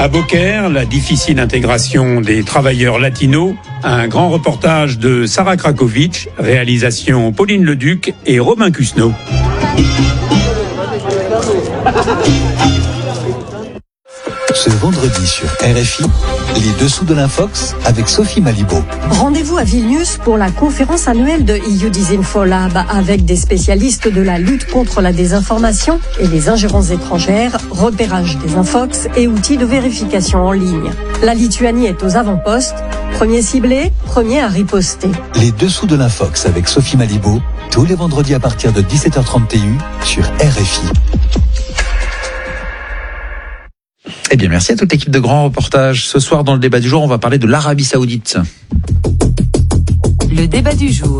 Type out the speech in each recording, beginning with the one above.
À Beaucaire, la difficile intégration des travailleurs latinos, un grand reportage de Sarah Krakovic, réalisation Pauline Leduc et Robin Cusneau. Ce vendredi sur RFI, les dessous de l'Infox avec Sophie Malibaud. Rendez-vous à Vilnius pour la conférence annuelle de EU Disinfolab avec des spécialistes de la lutte contre la désinformation et les ingérences étrangères, repérage des infox et outils de vérification en ligne. La Lituanie est aux avant-postes, premier ciblé, premier à riposter. Les dessous de l'Infox avec Sophie Malibaud, tous les vendredis à partir de 17h30 TU sur RFI. Eh bien, merci à toute l'équipe de Grand Reportage. Ce soir, dans le débat du jour, on va parler de l'Arabie Saoudite. Le débat du jour.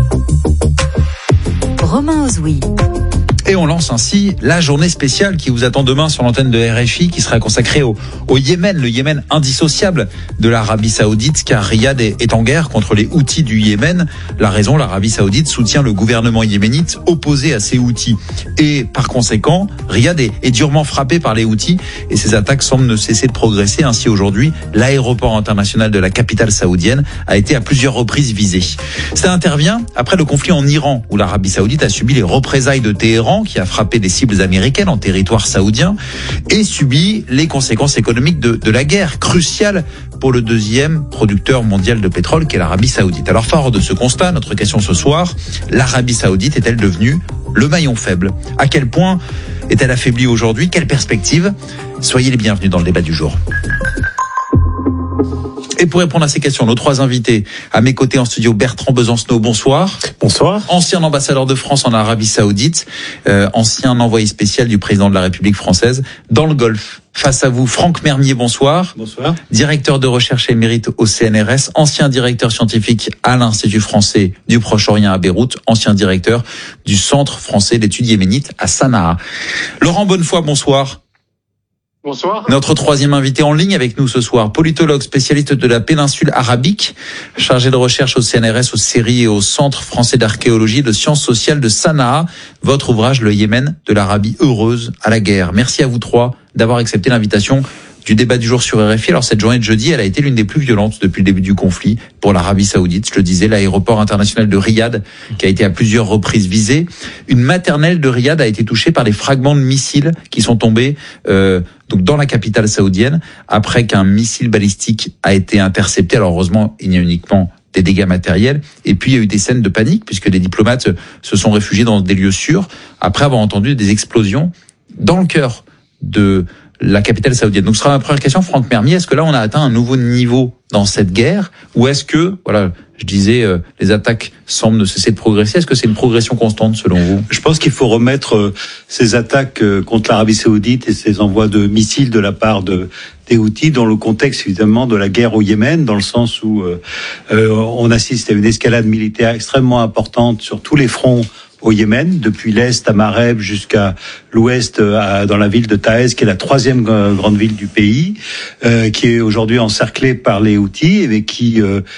Romain Ozoui. Et on lance ainsi la journée spéciale qui vous attend demain sur l'antenne de RFI, qui sera consacrée au Yémen, le Yémen indissociable de l'Arabie Saoudite, car Riyad est en guerre contre les Houthis du Yémen. La raison, l'Arabie Saoudite soutient le gouvernement yéménite opposé à ces Houthis. Et par conséquent, Riyad est durement frappé par les Houthis et ces attaques semblent ne cesser de progresser. Ainsi aujourd'hui, l'aéroport international de la capitale saoudienne a été à plusieurs reprises visé. Ça intervient après le conflit en Iran, où l'Arabie Saoudite a subi les représailles de Téhéran, qui a frappé des cibles américaines en territoire saoudien et subit les conséquences économiques de la guerre, cruciale pour le deuxième producteur mondial de pétrole qu'est l'Arabie Saoudite. Alors, fort de ce constat, notre question ce soir, l'Arabie Saoudite est-elle devenue le maillon faible? À quel point est-elle affaiblie aujourd'hui? Quelle perspective? Soyez les bienvenus dans le débat du jour. Et pour répondre à ces questions, nos trois invités, à mes côtés en studio, Bertrand Besancenot, bonsoir. Bonsoir. Ancien ambassadeur de France en Arabie Saoudite, ancien envoyé spécial du président de la République française dans le Golfe. Face à vous, Franck Mermier, bonsoir. Bonsoir. Directeur de recherche émérite au CNRS, ancien directeur scientifique à l'Institut français du Proche-Orient à Beyrouth, ancien directeur du Centre français d'études yéménites à Sanaa. Laurent Bonnefoy, bonsoir. Bonsoir. Notre troisième invité en ligne avec nous ce soir, politologue spécialiste de la péninsule arabique, chargé de recherche au CNRS, au CERI et au Centre français d'archéologie et de sciences sociales de Sanaa. Votre ouvrage, Le Yémen de l'Arabie heureuse à la guerre. Merci à vous trois d'avoir accepté l'invitation du débat du jour sur RFI. Alors cette journée de jeudi, elle a été l'une des plus violentes depuis le début du conflit pour l'Arabie Saoudite. Je le disais, l'aéroport international de Riyad qui a été à plusieurs reprises visé. Une maternelle de Riyad a été touchée par des fragments de missiles qui sont tombés donc dans la capitale saoudienne après qu'un missile balistique a été intercepté. Alors heureusement, il y a uniquement des dégâts matériels. Et puis il y a eu des scènes de panique puisque des diplomates se sont réfugiés dans des lieux sûrs après avoir entendu des explosions dans le cœur de la capitale saoudienne. Donc ce sera ma première question, Franck Mermier. Est-ce que là on a atteint un nouveau niveau dans cette guerre, ou est-ce que, voilà, je disais, les attaques semblent ne cesser de progresser. Est-ce que c'est une progression constante selon vous? Je pense qu'il faut remettre ces attaques contre l'Arabie Saoudite et ces envois de missiles de la part des Houthis dans le contexte évidemment de la guerre au Yémen, dans le sens où on assiste à une escalade militaire extrêmement importante sur tous les fronts au Yémen, depuis l'Est à Mareb jusqu'à l'Ouest dans la ville de Taïz, qui est la troisième grande ville du pays, qui est aujourd'hui encerclée par les Houthis et qui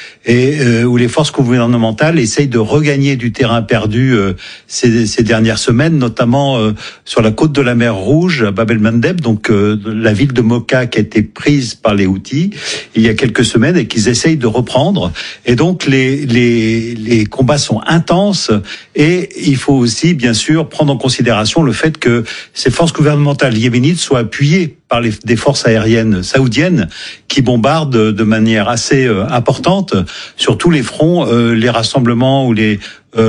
où les forces gouvernementales essayent de regagner du terrain perdu ces dernières semaines, notamment sur la côte de la mer Rouge, à Bab el-Mandeb, donc la ville de Mocha qui a été prise par les Houthis il y a quelques semaines et qu'ils essayent de reprendre. Et donc les combats sont intenses et il faut aussi, bien sûr, prendre en considération le fait que ces forces gouvernementales yéménites soient appuyées par des forces aériennes saoudiennes qui bombardent de manière assez importante sur tous les fronts les rassemblements ou les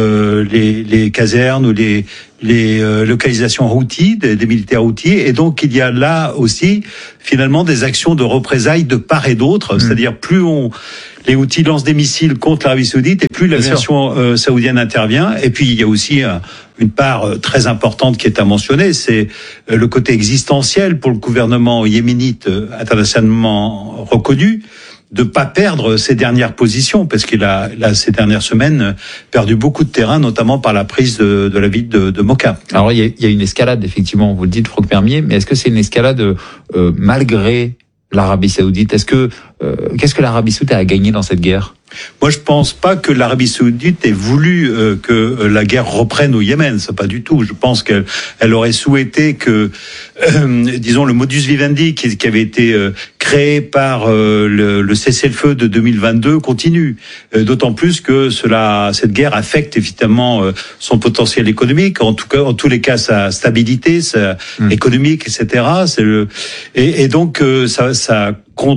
casernes ou les localisations Houthis, des militaires Houthis. Et donc il y a là aussi finalement des actions de représailles de part et d'autre, c'est-à-dire plus les Houthis lancent des missiles contre l'Arabie Saoudite et plus l'aviation saoudienne intervient. Et puis il y a aussi une part très importante qui est à mentionner, c'est le côté existentiel pour le gouvernement yéménite internationalement reconnu, de pas perdre ses dernières positions, parce qu'il a ces dernières semaines perdu beaucoup de terrain, notamment par la prise de la ville de Mocha. Alors il y a une escalade, effectivement, vous le dites, Franck Mermier, mais est-ce que c'est une escalade malgré l'Arabie Saoudite? Qu'est-ce que l'Arabie Saoudite a gagné dans cette guerre? Moi, je pense pas que l'Arabie Saoudite ait voulu que la guerre reprenne au Yémen. C'est pas du tout. Je pense qu'elle aurait souhaité que, disons, le modus vivendi qui avait été créé par le cessez-le-feu de 2022 continue. D'autant plus que cette guerre affecte évidemment son potentiel économique, en tous les cas sa stabilité, sa économique, etc. Et donc ça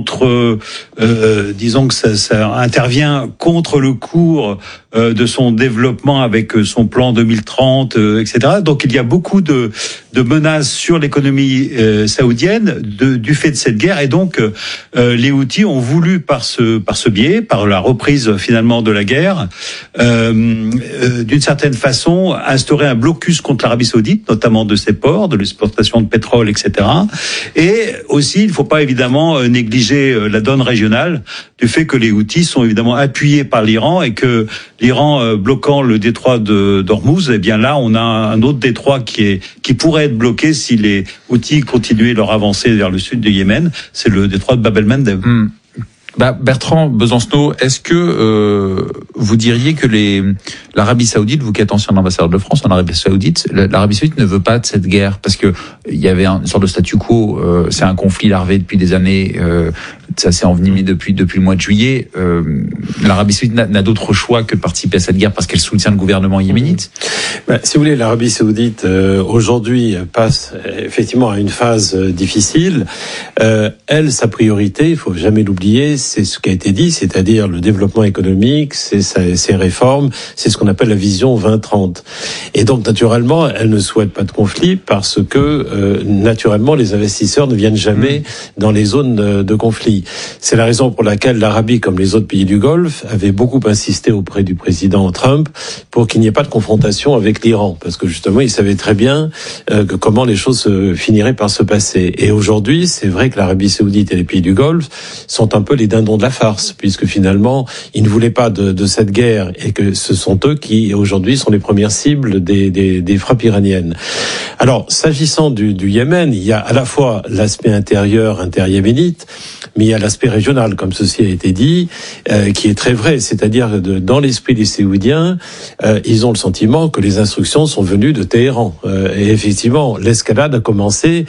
disons que ça intervient contre le cours de son développement avec son plan 2030, etc. Donc il y a beaucoup de menaces sur l'économie saoudienne du fait de cette guerre, et donc les Houthis ont voulu par ce biais, par la reprise finalement de la guerre, d'une certaine façon instaurer un blocus contre l'Arabie Saoudite, notamment de ses ports, de l'exportation de pétrole, etc. Et aussi, il ne faut pas évidemment négliger la donne régionale du fait que les Houthis sont évidemment appuyés par l'Iran, et que l'Iran bloquant le détroit d'Ormuz, eh bien là on a un autre détroit qui pourrait être bloqué si les Houthis continuaient leur avancée vers le sud du Yémen, c'est le détroit de Bab el-Mandeb. Bertrand Besancenot, est-ce que vous diriez que l'Arabie Saoudite, vous qui êtes ancien ambassadeur de France en Arabie Saoudite, l'Arabie Saoudite ne veut pas de cette guerre parce que il y avait une sorte de statu quo, c'est un conflit larvé depuis des années, ça s'est envenimé depuis le mois de juillet. L'Arabie Saoudite n'a d'autre choix que de participer à cette guerre parce qu'elle soutient le gouvernement yéménite. Si vous voulez, l'Arabie Saoudite aujourd'hui passe effectivement à une phase difficile. Elle, sa priorité, il faut jamais l'oublier, c'est ce qui a été dit, c'est-à-dire le développement économique, c'est ses réformes, c'est ce qu'on appelle la vision 2030. Et donc, naturellement, elle ne souhaite pas de conflit parce que, naturellement, les investisseurs ne viennent jamais dans les zones de conflit. C'est la raison pour laquelle l'Arabie, comme les autres pays du Golfe, avait beaucoup insisté auprès du président Trump pour qu'il n'y ait pas de confrontation avec l'Iran, parce que justement, il savait très bien comment les choses finiraient par se passer. Et aujourd'hui, c'est vrai que l'Arabie Saoudite et les pays du Golfe sont un peu les dindons de la farce, puisque finalement, ils ne voulaient pas de cette guerre, et que ce sont eux qui, aujourd'hui, sont les premières cibles des frappes iraniennes. Alors, s'agissant du Yémen, il y a à la fois l'aspect inter-yéménite, mais il y a l'aspect régional, comme ceci a été dit, qui est très vrai. C'est-à-dire que dans l'esprit des Saoudiens, ils ont le sentiment que les instructions sont venues de Téhéran. Et effectivement, l'escalade a commencé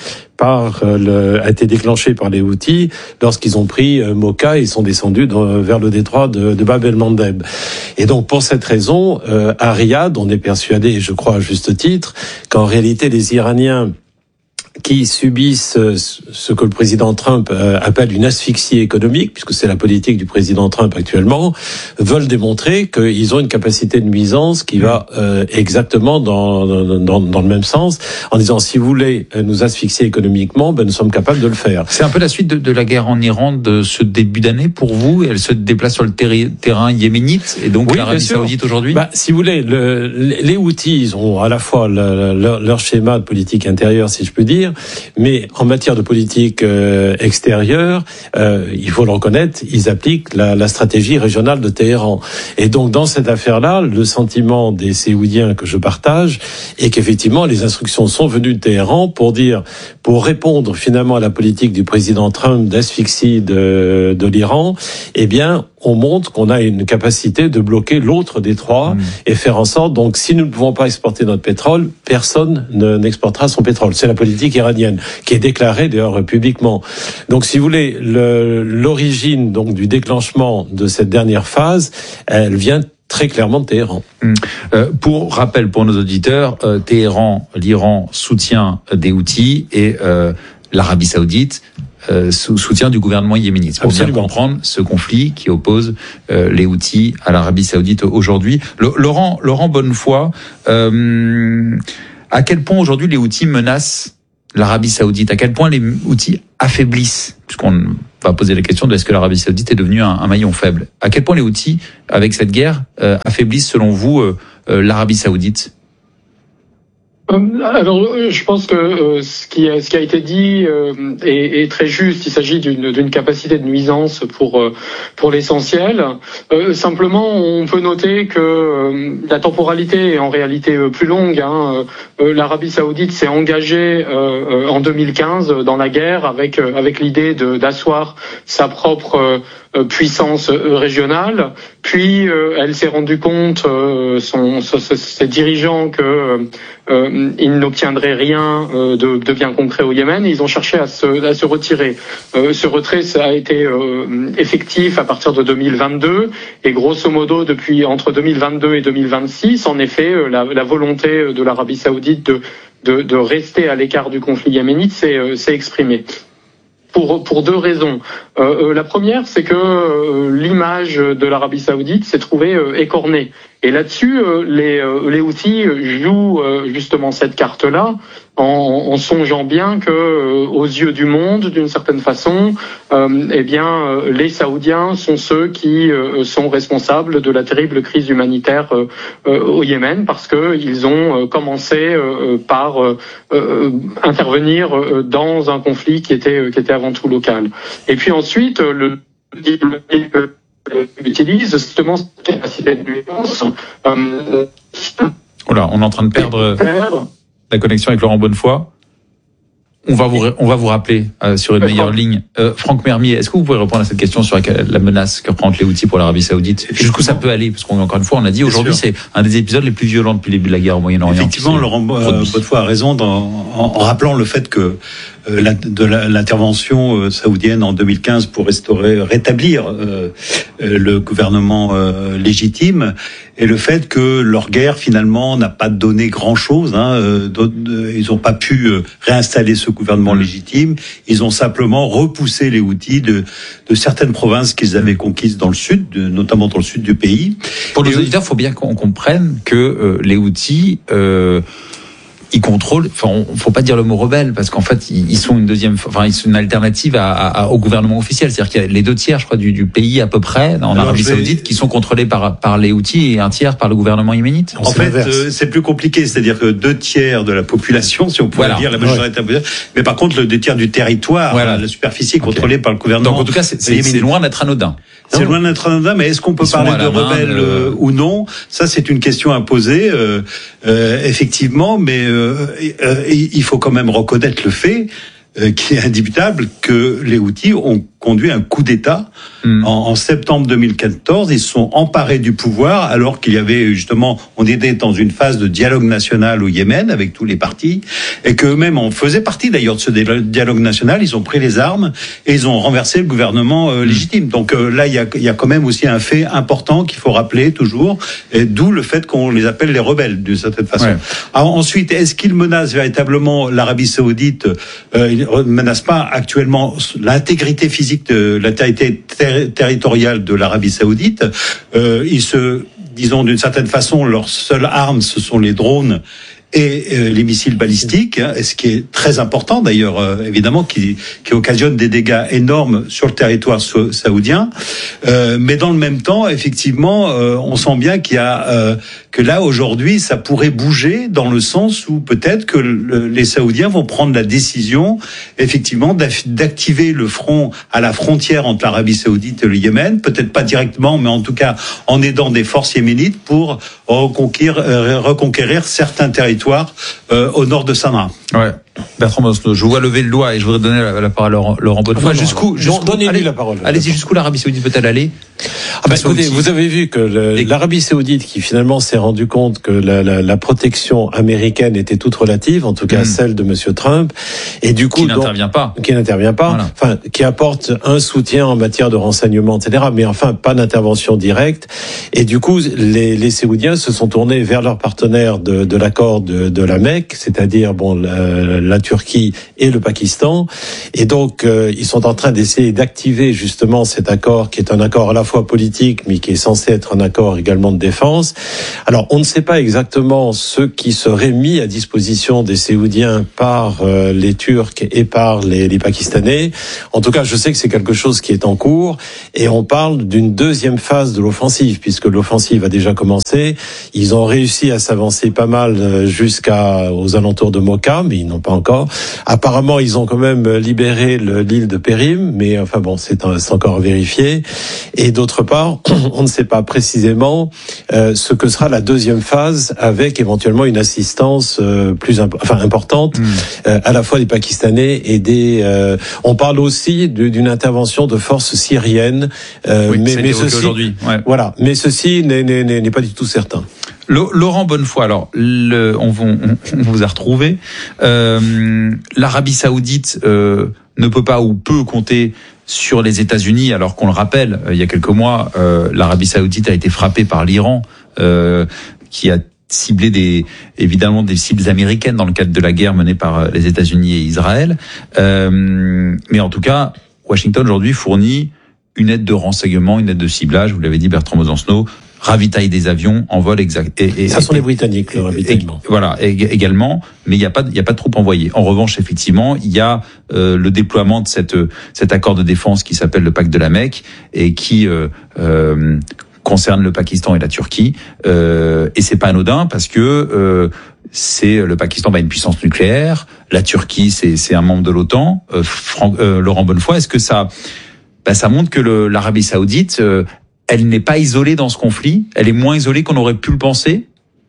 a été déclenchée par les Houthis lorsqu'ils ont pris Mocha et sont descendus vers le détroit de Bab el-Mandeb. Et donc, pour cette raison, à Riyad, on est persuadé, et je crois à juste titre, qu'en réalité, les Iraniens qui subissent ce que le président Trump appelle une asphyxie économique, puisque c'est la politique du président Trump actuellement, veulent démontrer qu'ils ont une capacité de nuisance qui va exactement dans le même sens, en disant si vous voulez nous asphyxier économiquement, nous sommes capables de le faire. C'est un peu la suite de la guerre en Iran de ce début d'année pour vous, et elle se déplace sur le terrain yéménite, et donc oui, l'Arabie Saoudite aujourd'hui. Si vous voulez, les Houthis, ils ont à la fois leur schéma de politique intérieure, si je peux dire, mais en matière de politique extérieure, il faut le reconnaître, ils appliquent la stratégie régionale de Téhéran. Et donc, dans cette affaire-là, le sentiment des Saoudiens que je partage est qu'effectivement, les instructions sont venues de Téhéran pour répondre finalement à la politique du président Trump d'asphyxie de l'Iran, eh bien, on montre qu'on a une capacité de bloquer l'autre détroit et faire en sorte, donc, si nous ne pouvons pas exporter notre pétrole, personne n'exportera son pétrole. C'est la politique iranienne, qui est déclarée d'ailleurs publiquement. Donc, si vous voulez, l'origine donc du déclenchement de cette dernière phase, elle vient très clairement de Téhéran. Pour rappel pour nos auditeurs, Téhéran, l'Iran soutient des Houthis et l'Arabie Saoudite soutien du gouvernement yéménite. Pour bien comprendre ce conflit qui oppose les Houthis à l'Arabie Saoudite aujourd'hui. Laurent Bonnefoy, à quel point aujourd'hui les Houthis menacent l'Arabie Saoudite? À quel point les Houthis affaiblissent? Puisqu'on va poser la question de est-ce que l'Arabie Saoudite est devenue un maillon faible? À quel point les Houthis, avec cette guerre, affaiblissent selon vous l'Arabie Saoudite? Alors, je pense que ce qui a été dit est très juste. Il s'agit d'une capacité de nuisance pour l'essentiel. Simplement, on peut noter que la temporalité est en réalité plus longue. L'Arabie Saoudite s'est engagée en 2015 dans la guerre avec l'idée d'asseoir sa propre puissance régionale. Puis elle s'est rendue compte, ses dirigeants, que ils n'obtiendraient rien de bien concret au Yémen, et ils ont cherché à se retirer. Ce retrait, ça a été effectif à partir de 2022, et grosso modo depuis entre 2022 et 2026, en effet, la volonté de l'Arabie Saoudite de rester à l'écart du conflit yéménite s'est exprimée. Pour deux raisons. La première, c'est que l'image de l'Arabie Saoudite s'est trouvée écornée. Et là-dessus, les Houthis jouent justement cette carte-là en songeant bien que, aux yeux du monde, d'une certaine façon, les Saoudiens sont ceux qui sont responsables de la terrible crise humanitaire au Yémen, parce que ils ont commencé par intervenir dans un conflit qui était avant tout local. Et puis ensuite, le utilise justement cette capacité de nuisance. Voilà, on est en train de perdre la connexion avec Laurent Bonnefoy. On va vous rappeler sur une meilleure ligne. Franck Mermier, est-ce que vous pouvez répondre à cette question sur la menace que représentent les Houthis pour l'Arabie Saoudite? Jusqu'où ça peut aller? Parce qu'encore une fois, on a dit aujourd'hui, c'est un des épisodes les plus violents depuis le début de la guerre au Moyen-Orient. Effectivement, Laurent Bonnefoy a raison en rappelant le fait que l'intervention saoudienne en 2015 pour rétablir le gouvernement légitime, et le fait que leur guerre finalement n'a pas donné grand-chose. Ils n'ont pas pu réinstaller ce gouvernement légitime. Ils ont simplement repoussé les Houthis de certaines provinces qu'ils avaient conquises dans le sud, notamment dans le sud du pays. Pour nos auditeurs, il faut bien qu'on comprenne que les Houthis ils contrôlent, faut pas dire le mot rebelle, parce qu'en fait, ils sont ils sont une alternative au gouvernement officiel. C'est-à-dire qu'il y a les 2 tiers, je crois, du pays à peu près, en Arabie Saoudite, qui sont contrôlés par les Houthis, et 1 tiers par le gouvernement yéménite. En fait, c'est plus compliqué. C'est-à-dire que 2 tiers de la population, si on pourrait dire, la majorité de la population, mais par contre, le 2 tiers du territoire, la superficie est contrôlée par le gouvernement. Donc, en tout cas, c'est loin d'être anodin. C'est loin d'être anodin, mais est-ce qu'on peut parler de rebelles ou non? Ça, c'est une question à poser, effectivement, mais il faut quand même reconnaître le fait qui est indubitable que les Houthis ont conduit un coup d'État en septembre 2014. Ils se sont emparés du pouvoir alors qu'il y avait justement, on était dans une phase de dialogue national au Yémen avec tous les partis, et qu'eux-mêmes en faisaient partie d'ailleurs de ce dialogue national. Ils ont pris les armes et ils ont renversé le gouvernement légitime. Donc là, il y a quand même aussi un fait important qu'il faut rappeler toujours, et d'où le fait qu'on les appelle les rebelles d'une certaine façon. Ouais. Alors, ensuite, est-ce qu'ils menacent véritablement l'Arabie Saoudite? Ils ne menacent pas actuellement l'intégrité physique de l'intégrité territoriale de l'Arabie Saoudite. Disons d'une certaine façon, leur seule arme, ce sont les drones et les missiles balistiques, ce qui est très important d'ailleurs, évidemment, qui occasionne des dégâts énormes sur le territoire saoudien. Mais dans le même temps, effectivement, on sent bien qu'il y a que là aujourd'hui, ça pourrait bouger dans le sens où peut-être que les Saoudiens vont prendre la décision, effectivement, d'activer le front à la frontière entre l'Arabie Saoudite et le Yémen, peut-être pas directement, mais en tout cas en aidant des forces yéménites pour reconquérir certains territoires au nord de Sanaa. Ouais. Bertrand Bosno, je vois lever le doigt et je voudrais donner la parole à Laurent Bonnefoy. Donnez-lui la parole. Allez-y, jusqu'où l'Arabie Saoudite peut-elle aller? Écoutez, vous avez vu que l'Arabie Saoudite, qui finalement s'est rendu compte que la protection américaine était toute relative, en tout cas celle de Monsieur Trump, et du coup qui n'intervient pas, voilà. Enfin, qui apporte un soutien en matière de renseignement, etc., mais enfin pas d'intervention directe. Et du coup, les Saoudiens se sont tournés vers leurs partenaires de l'accord de la Mecque, c'est-à-dire la Turquie et le Pakistan. Et donc, ils sont en train d'essayer d'activer justement cet accord, qui est un accord à la fois politique, mais qui est censé être un accord également de défense. Alors, on ne sait pas exactement ce qui serait mis à disposition des Saoudiens par les Turcs et par les Pakistanais. En tout cas, je sais que c'est quelque chose qui est en cours, et on parle d'une deuxième phase de l'offensive, puisque l'offensive a déjà commencé. Ils ont réussi à s'avancer pas mal jusqu'aux alentours de Mocha, mais ils n'ont pas encore. Apparemment, ils ont quand même libéré l'île de Périm, mais enfin bon, c'est encore à vérifier. Et d'autre part, on ne sait pas précisément ce que sera la deuxième phase, avec éventuellement une assistance plus importante, à la fois des Pakistanais et des. On parle aussi d'une intervention de forces syriennes, mais ceci, aujourd'hui. Ouais. Voilà, mais ceci n'est pas du tout certain. Laurent Bonnefoy, alors on vous a retrouvé. L'Arabie Saoudite ne peut pas ou peut compter sur les États-Unis, alors qu'on le rappelle, il y a quelques mois, l'Arabie Saoudite a été frappée par l'Iran, qui a ciblé évidemment des cibles américaines dans le cadre de la guerre menée par les États-Unis et Israël. Mais en tout cas, Washington aujourd'hui fournit une aide de renseignement, une aide de ciblage, vous l'avez dit Bertrand Besancenot, ravitaille des avions en vol exact. Ça sont les Britanniques, le ravitaillement. Voilà, également, mais il y a pas de troupes envoyées. En revanche, effectivement, il y a le déploiement de cet accord de défense qui s'appelle le pacte de la Mecque et qui concerne le Pakistan et la Turquie. Et c'est pas anodin parce que le Pakistan a une puissance nucléaire, la Turquie c'est un membre de l'OTAN. Laurent Bonnefoy, est-ce que ça montre que l'Arabie Saoudite elle n'est pas isolée dans ce conflit, elle est moins isolée qu'on aurait pu le penser?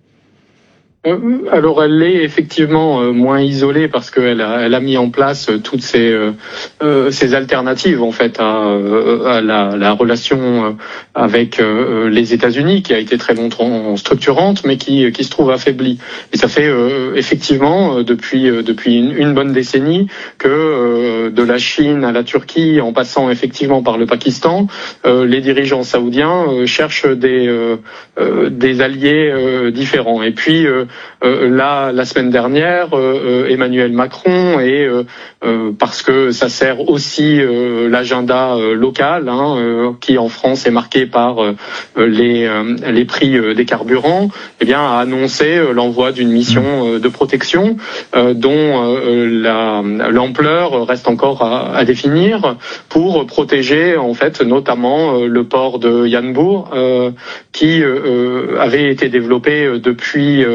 Alors elle est effectivement moins isolée parce qu'elle a mis en place toutes ces alternatives en fait à la relation avec les États-Unis, qui a été très longtemps structurante mais qui se trouve affaiblie. Et ça fait effectivement depuis une bonne décennie que de la Chine à la Turquie, en passant effectivement par le Pakistan, les dirigeants saoudiens cherchent des alliés différents. Et puis la semaine dernière, Emmanuel Macron, et parce que ça sert aussi l'agenda local, qui en France est marqué par les prix des carburants, a annoncé l'envoi d'une mission de protection dont l'ampleur reste encore à définir, pour protéger en fait notamment le port de Yanbu, qui avait été développé depuis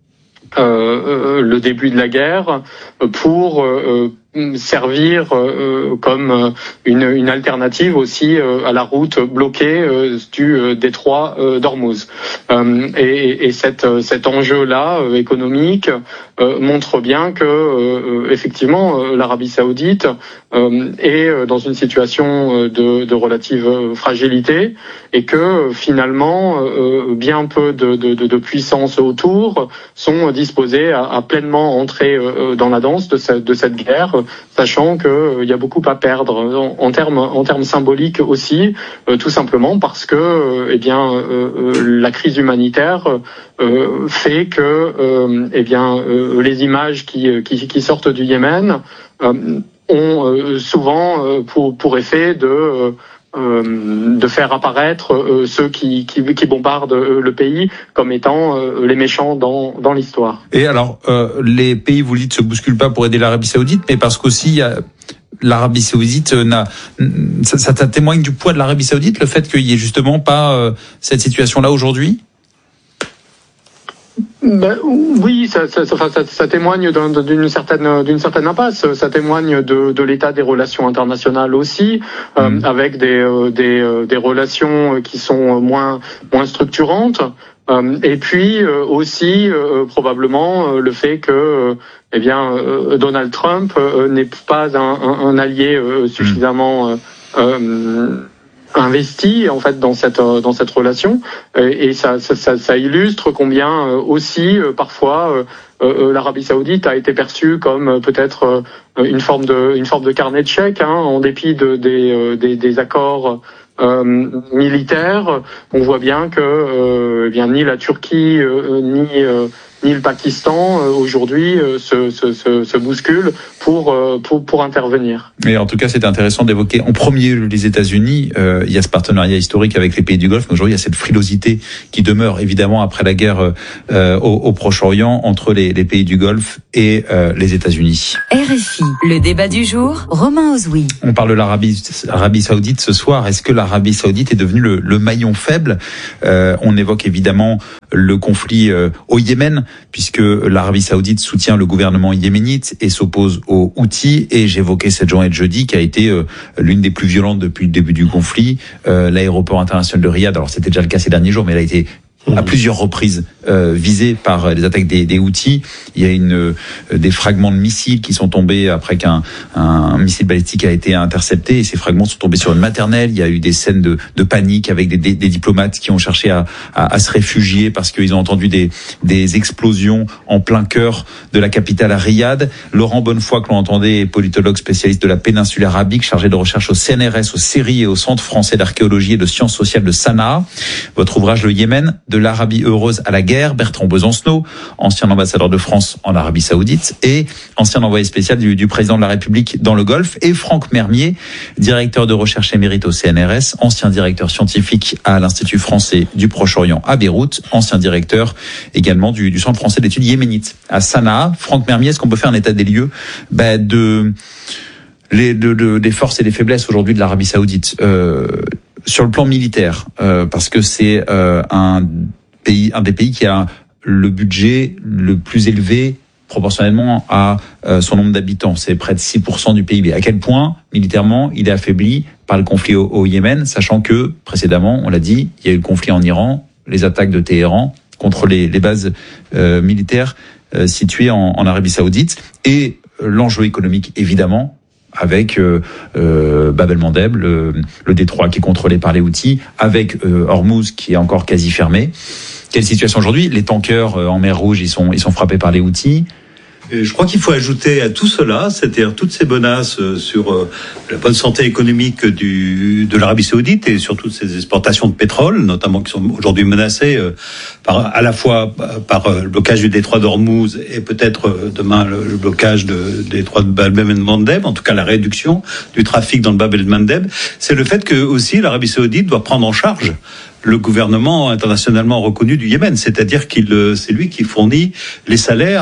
le début de la guerre pour servir comme une alternative aussi à la route bloquée du détroit d'Ormuz. Et cet enjeu-là économique montre bien que effectivement l'Arabie Saoudite est dans une situation de relative fragilité, et que finalement bien peu de puissances autour sont disposées à pleinement entrer dans la danse de cette guerre, sachant que il y a beaucoup à perdre en termes symboliques aussi, tout simplement parce que la crise humanitaire fait que les images qui sortent du Yémen ont souvent pour effet de faire apparaître ceux qui bombardent le pays comme étant les méchants dans l'histoire. Et alors, les pays, vous le dites, se bousculent pas pour aider l'Arabie Saoudite, mais parce qu'aussi l'Arabie Saoudite ça témoigne du poids de l'Arabie Saoudite, le fait qu'il y ait justement pas cette situation-là aujourd'hui? Oui, ça témoigne d'une certaine impasse. Ça témoigne de l'état des relations internationales aussi, avec des relations qui sont moins structurantes. Et puis aussi probablement le fait que Donald Trump n'est pas un allié suffisamment investi en fait dans cette relation, et ça illustre combien aussi parfois l'Arabie Saoudite a été perçue comme peut-être une forme de carnet de chèques, en dépit des accords militaires. On voit bien que ni la Turquie ni le Pakistan aujourd'hui se bousculent pour intervenir. Mais en tout cas, c'est intéressant d'évoquer en premier lieu les États-Unis. Il y a ce partenariat historique avec les pays du Golfe, mais aujourd'hui, il y a cette frilosité qui demeure évidemment après la guerre au Proche-Orient entre les pays du Golfe et les États-Unis. RFI, le débat du jour, Romain Ozoui. On parle de l'Arabie Saoudite ce soir. Est-ce que l'Arabie Saoudite est devenue le maillon faible ? On évoque évidemment le conflit au Yémen, puisque l'Arabie Saoudite soutient le gouvernement yéménite et s'oppose aux Houthis. Et j'évoquais cette journée de jeudi qui a été l'une des plus violentes depuis le début du conflit. L'aéroport international de Riyad, alors c'était déjà le cas ces derniers jours, mais elle a été à plusieurs reprises visée par les attaques des Houthis. Il y a des fragments de missiles qui sont tombés après qu'un missile balistique a été intercepté, et ces fragments sont tombés sur une maternelle. Il y a eu des scènes de panique avec des diplomates qui ont cherché à se réfugier parce qu'ils ont entendu des explosions en plein cœur de la capitale à Riyad. Laurent Bonnefoy, que l'on entendait, est politologue spécialiste de la péninsule arabique, chargé de recherche au CNRS, au CERI et au Centre français d'archéologie et de sciences sociales de Sanaa. Votre ouvrage Le Yémen, de l'Arabie heureuse à la guerre, Bertrand Besancenot, ancien ambassadeur de France en Arabie Saoudite et ancien envoyé spécial du président de la République dans le Golfe, et Franck Mermier, directeur de recherche émérite au CNRS, ancien directeur scientifique à l'Institut français du Proche-Orient à Beyrouth, ancien directeur également du Centre français d'études yéménites à Sanaa. Franck Mermier, est-ce qu'on peut faire un état des lieux des forces et des faiblesses aujourd'hui de l'Arabie Saoudite sur le plan militaire, parce que c'est un des pays qui a le budget le plus élevé proportionnellement à son nombre d'habitants. C'est près de 6% du PIB. À quel point, militairement, il est affaibli par le conflit au Yémen, sachant que, précédemment, on l'a dit, il y a eu le conflit en Iran, les attaques de Téhéran contre les bases militaires situées en Arabie Saoudite, et l'enjeu économique, évidemment, avec Bab el-Mandeb, le détroit qui est contrôlé par les Houthis, avec Hormuz qui est encore quasi fermé. Quelle situation aujourd'hui ? Les tankers en mer Rouge, ils sont frappés par les Houthis. Et je crois qu'il faut ajouter à tout cela, c'est-à-dire toutes ces menaces sur la bonne santé économique de l'Arabie Saoudite et surtout ces exportations de pétrole, notamment qui sont aujourd'hui menacées à la fois par le blocage du détroit d'Hormuz et peut-être demain le blocage du détroit de Bab el-Mandeb, en tout cas la réduction du trafic dans le Bab el-Mandeb. C'est le fait que aussi l'Arabie Saoudite doit prendre en charge le gouvernement internationalement reconnu du Yémen, c'est-à-dire c'est lui qui fournit les salaires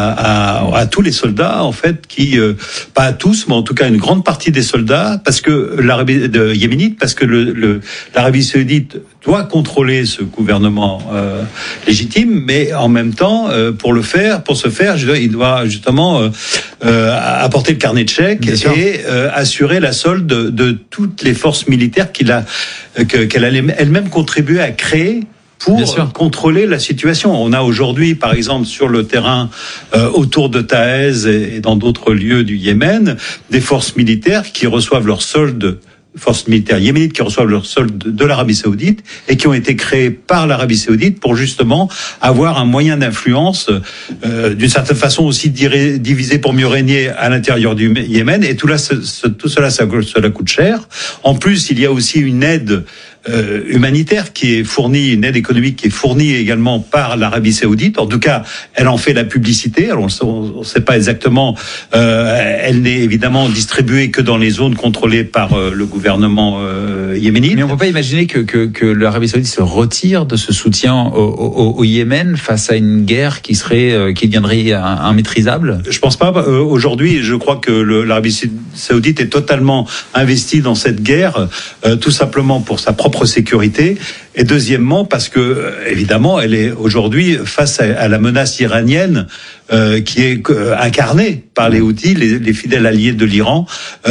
à tous les soldats, en fait, pas à tous, mais en tout cas une grande partie des soldats, parce que l'Arabie yéménite, parce que l'Arabie Saoudite doit contrôler ce gouvernement légitime, mais en même temps, pour ce faire, il doit justement apporter le carnet de chèques et assurer la solde de toutes les forces militaires qu'elle a elle-même contribué à créer pour contrôler la situation. On a aujourd'hui, par exemple, sur le terrain autour de Taïz et dans d'autres lieux du Yémen, des forces militaires qui reçoivent leur solde, forces militaires yéménites qui reçoivent leur solde de l'Arabie Saoudite et qui ont été créées par l'Arabie Saoudite pour justement avoir un moyen d'influence, d'une certaine façon aussi divisé pour mieux régner à l'intérieur du Yémen. Et tout cela, ça coûte cher. En plus, il y a aussi une aide humanitaire qui est fournie, une aide économique qui est fournie également par l'Arabie Saoudite. En tout cas, elle en fait la publicité. Alors, on ne sait pas exactement. Elle n'est évidemment distribuée que dans les zones contrôlées par le gouvernement yéménite. Mais on ne peut pas imaginer que l'Arabie Saoudite se retire de ce soutien au Yémen face à une guerre qui deviendrait immaîtrisable. Je pense pas. Aujourd'hui, je crois que l'Arabie Saoudite est totalement investie dans cette guerre, tout simplement pour sa propre sécurité, et deuxièmement parce que évidemment elle est aujourd'hui face à la menace iranienne qui est incarnée par les Houthis, les fidèles alliés de l'Iran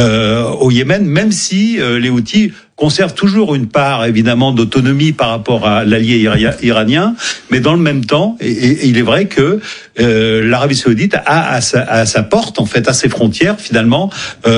au Yémen, même si les Houthis conservent toujours une part évidemment d'autonomie par rapport à l'allié iranien, mais dans le même temps, et il est vrai que l'Arabie Saoudite a à sa porte, en fait, à ses frontières, finalement,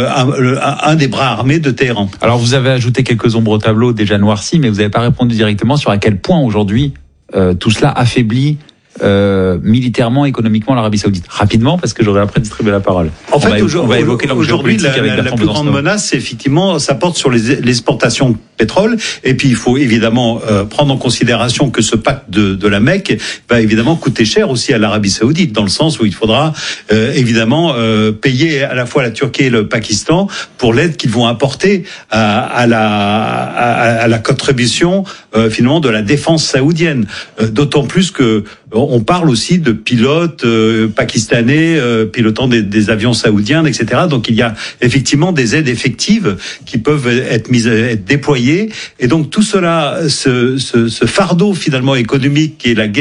un des bras armés de Téhéran. Alors vous avez ajouté quelques ombres au tableau déjà noircies, mais vous n'avez pas répondu directement sur à quel point aujourd'hui tout cela affaiblit militairement, économiquement l'Arabie Saoudite? Rapidement, parce que j'aurais après distribué la parole. En fait, aujourd'hui, la plus grande menace, c'est effectivement, ça porte sur les exportations de pétrole. Et puis, il faut évidemment prendre en considération que ce pacte de la Mecque va évidemment coûter cher aussi à l'Arabie Saoudite, dans le sens où il faudra évidemment payer à la fois la Turquie et le Pakistan pour l'aide qu'ils vont apporter à la contribution finalement de la défense saoudienne. D'autant plus que on parle aussi de pilotes pakistanais pilotant des avions saoudiens, etc. Donc il y a effectivement des aides effectives qui peuvent être déployées. Et donc tout cela, ce fardeau finalement économique qui est la guerre